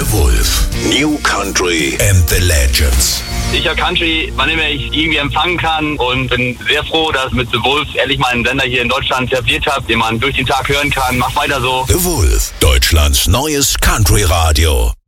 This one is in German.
Wolf. New Country and the Legends. Ich höre Country, wann immer ich irgendwie empfangen kann und bin sehr froh, dass mit The Wolf ehrlich mal einen Sender hier in Deutschland etabliert habe, den man durch den Tag hören kann. Mach weiter so. The Wolf, Deutschlands neues Country-Radio.